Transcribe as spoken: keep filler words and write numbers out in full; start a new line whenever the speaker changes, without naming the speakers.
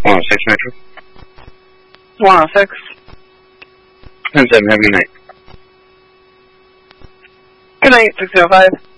one oh six Metro.
one oh six.
ten seven, have a good night.
Good night, six oh five.